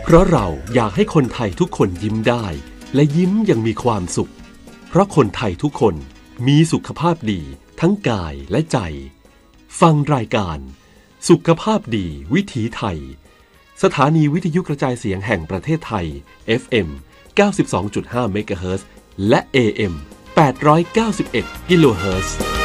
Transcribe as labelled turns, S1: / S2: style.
S1: เพราะเราอยากให้คนไทยทุกคนยิ้มได้และยิ้มอย่างมีความสุขเพราะคนไทยทุกคนมีสุขภาพดีทั้งกายและใจฟังรายการสุขภาพดีวิถีไทยสถานีวิทยุกระจายเสียงแห่งประเทศไทย FM 92.5 เมกะเฮิรตซ์และ AM 891 กิโลเฮิรตซ์